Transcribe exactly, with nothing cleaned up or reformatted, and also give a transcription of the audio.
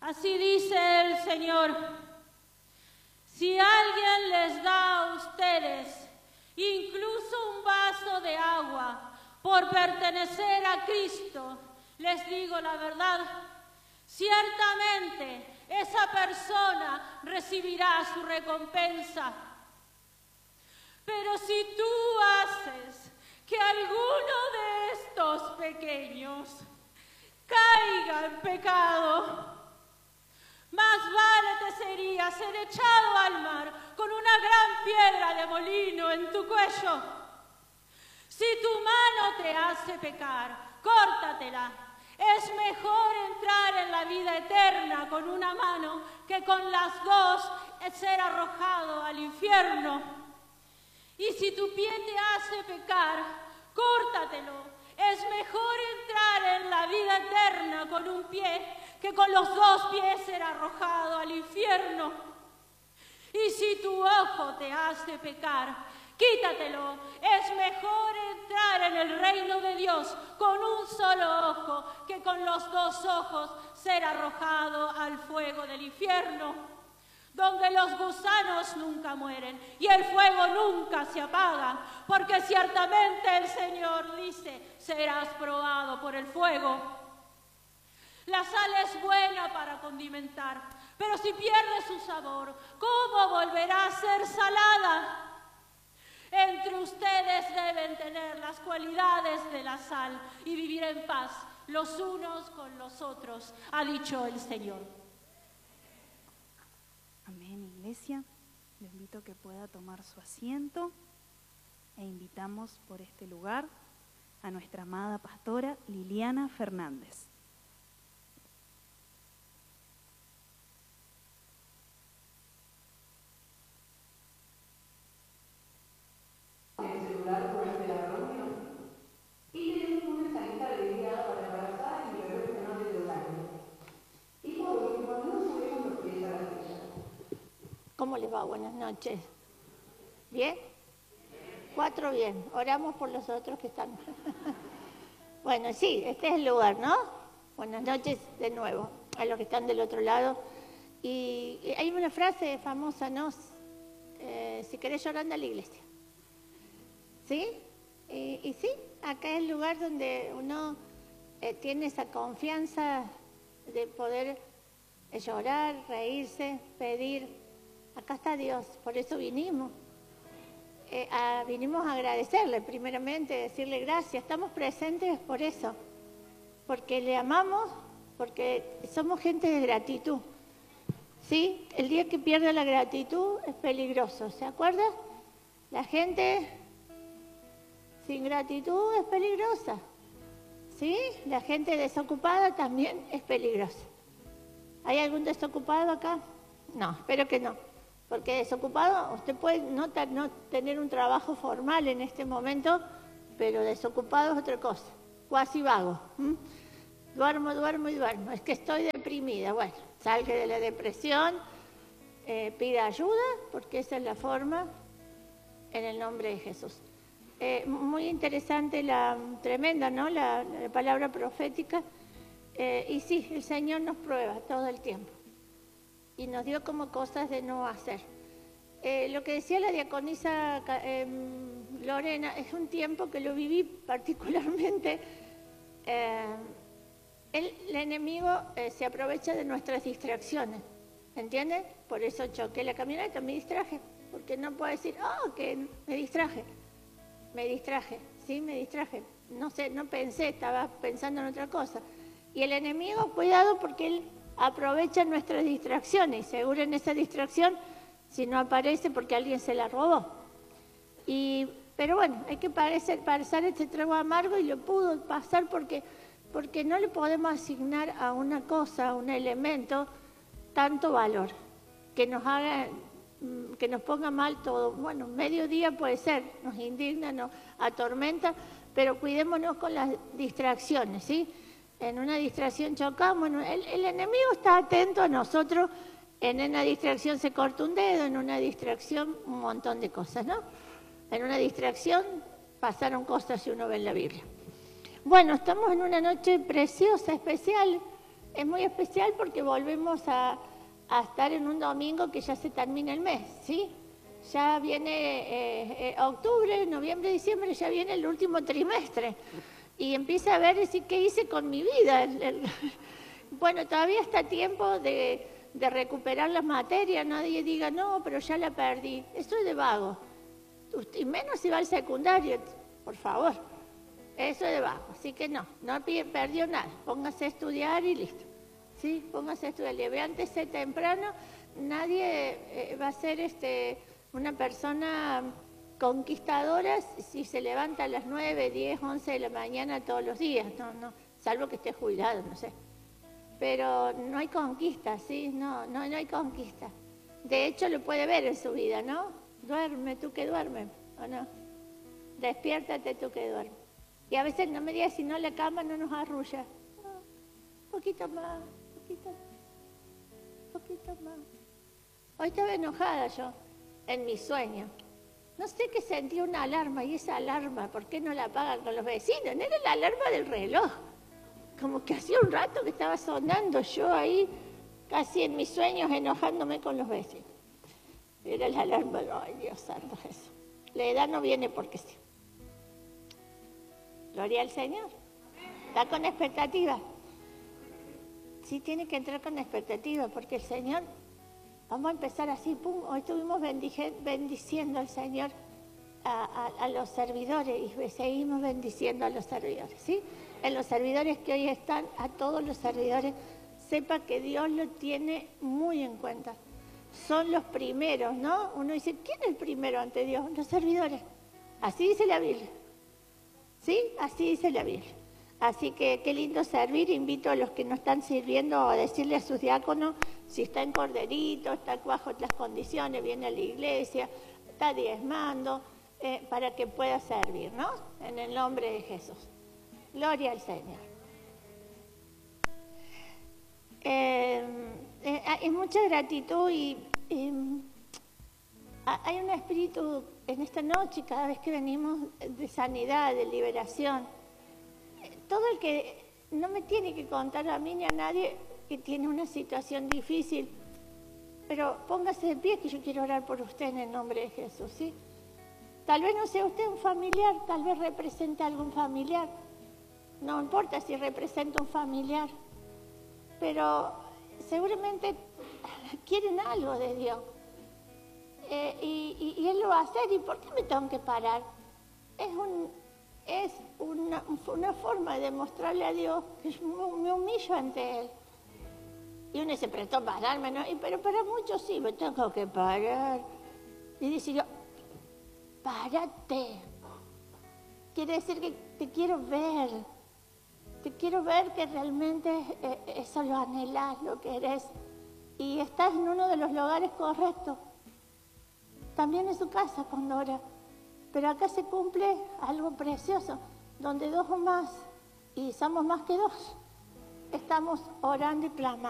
Así dice el Señor: si alguien les da a ustedes incluso un vaso de agua por pertenecer a Cristo, les digo la verdad, ciertamente esa persona recibirá su recompensa. Pero si tú haces que alguno de estos pequeños caiga en pecado, más vale te sería ser echado al mar con una gran piedra de molino en tu cuello. Si tu mano te hace pecar, córtatela. Es mejor entrar en la vida eterna con una mano que con las dos ser arrojado al infierno. Y si tu pie te hace pecar, córtatelo. Es mejor entrar en la vida eterna con un pie que con los dos pies ser arrojado al infierno. Y si tu ojo te hace pecar, quítatelo. Es mejor entrar en el reino de Dios con un solo ojo que con los dos ojos ser arrojado al fuego del infierno, donde los gusanos nunca mueren y el fuego nunca se apaga, porque ciertamente el Señor dice: serás probado por el fuego. La sal es buena para condimentar, pero si pierde su sabor, ¿cómo volverá a ser salada? Entre ustedes deben tener las cualidades de la sal y vivir en paz los unos con los otros, ha dicho el Señor. Amén, iglesia. Le invito a que pueda tomar su asiento e invitamos por este lugar a nuestra amada pastora Liliana Fernández. ¿Cómo les va? Buenas noches. ¿Bien? Cuatro bien. Oramos por los otros que están. Bueno, sí, este es el lugar, ¿no? Buenas noches de nuevo a los que están del otro lado. Y hay una frase famosa, ¿no? Eh, si querés llorar, anda a la iglesia. ¿Sí? Y, y sí, acá es el lugar donde uno eh, tiene esa confianza de poder llorar, reírse, pedir. Acá está Dios, por eso vinimos. Eh, a, vinimos a agradecerle primeramente, decirle gracias. Estamos presentes por eso, porque le amamos, porque somos gente de gratitud. ¿Sí? El día que pierde la gratitud es peligroso, ¿se acuerda? La gente sin gratitud es peligrosa. ¿Sí? La gente desocupada también es peligrosa. ¿Hay algún desocupado acá? No, espero que no. Porque desocupado, usted puede no, no tener un trabajo formal en este momento, pero desocupado es otra cosa, cuasi vago. ¿Mm? Duermo, duermo y duermo. Es que estoy deprimida. Bueno, salga de la depresión, eh, pida ayuda, porque esa es la forma, en el nombre de Jesús. Eh, muy interesante, la tremenda, ¿no? La, la palabra profética. Eh, y sí, el Señor nos prueba todo el tiempo. Y nos dio como cosas de no hacer. Eh, lo que decía la diaconisa eh, Lorena, es un tiempo que lo viví particularmente. Eh, el, el enemigo eh, se aprovecha de nuestras distracciones, ¿entiendes? Por eso choqué la camioneta, me distraje, porque no puedo decir, oh, que me distraje, me distraje, sí, me distraje. No sé, no pensé, estaba pensando en otra cosa. Y el enemigo, cuidado, porque él aprovecha nuestras distracciones y seguro en esa distracción si no aparece porque alguien se la robó. Y, pero bueno, hay que parecer, pasar este trago amargo y lo pudo pasar porque, porque no le podemos asignar a una cosa, a un elemento, tanto valor, que nos haga, que nos ponga mal todo. Bueno, mediodía puede ser, nos indigna, nos atormenta, pero cuidémonos con las distracciones, ¿sí? En una distracción chocamos, el, el enemigo está atento a nosotros, en una distracción se corta un dedo, en una distracción un montón de cosas, ¿no? En una distracción pasaron cosas si uno ve en la Biblia. Bueno, estamos en una noche preciosa, especial, es muy especial porque volvemos a, a estar en un domingo que ya se termina el mes, ¿sí? Ya viene eh, eh, octubre, noviembre, diciembre, ya viene el último trimestre. Y empieza a ver decir, ¿qué hice con mi vida? El, el, bueno, todavía está tiempo de, de recuperar las materias. Nadie diga, no, pero ya la perdí. Eso es de vago. Y menos si va al secundario, por favor. Eso es de vago. Así que no, no perdió nada. Póngase a estudiar y listo. ¿Sí? Póngase a estudiar. Levántese temprano. Nadie eh, va a ser este, una persona conquistadora si se levanta a las nueve, diez, once de la mañana todos los días. No, no, salvo que esté jubilado, no sé. Pero no hay conquista, ¿sí? No, no, no hay conquista. De hecho, lo puede ver en su vida, ¿no? Duerme tú que duermes, ¿o no? Despiértate tú que duermes. Y a veces no me digas, si no la cama no nos arrulla. Un poquito más, un poquito más, un poquito más. Hoy estaba enojada yo, en mi sueño. No sé qué sentí una alarma, y esa alarma, ¿por qué no la apagan con los vecinos? No era la alarma del reloj. Como que hacía un rato que estaba sonando yo ahí, casi en mis sueños, enojándome con los vecinos. Era la alarma, ay Dios santo Jesús. La edad no viene porque sí. Gloria al Señor. Está con expectativa. Sí, tiene que entrar con expectativa, porque el Señor, vamos a empezar así, pum, hoy estuvimos bendiciendo al Señor a, a, a los servidores y seguimos bendiciendo a los servidores, ¿sí? En los servidores que hoy están, a todos los servidores, sepa que Dios lo tiene muy en cuenta. Son los primeros, ¿no? Uno dice, ¿quién es el primero ante Dios? Los servidores. Así dice la Biblia. ¿Sí? Así dice la Biblia. Así que qué lindo servir. Invito a los que no están sirviendo a decirle a sus diáconos si está en corderito, está bajo las condiciones, viene a la iglesia, está diezmando, eh, para que pueda servir, ¿no? En el nombre de Jesús. Gloria al Señor. Eh, eh, hay mucha gratitud y eh, hay un espíritu en esta noche, cada vez que venimos, de sanidad, de liberación. Todo el que no me tiene que contar a mí ni a nadie que tiene una situación difícil, pero póngase de pie que yo quiero orar por usted en el nombre de Jesús, ¿sí? Tal vez no sea usted un familiar, tal vez represente a algún familiar. No importa si representa un familiar, pero seguramente quieren algo de Dios. Eh, y, y, y Él lo va a hacer. ¿Y por qué me tengo que parar? Es, un, es una, una forma de demostrarle a Dios que yo me humillo ante Él. Y uno se prestó a pararme, ¿no? Y, pero para muchos sí, me tengo que parar. Y dice yo, párate. Quiere decir que te quiero ver. Te quiero ver que realmente eh, eso lo anhelás, lo querés. Y estás en uno de los lugares correctos. También en su casa cuando ora. Pero acá se cumple algo precioso, donde dos o más, y somos más que dos, estamos orando y clamando.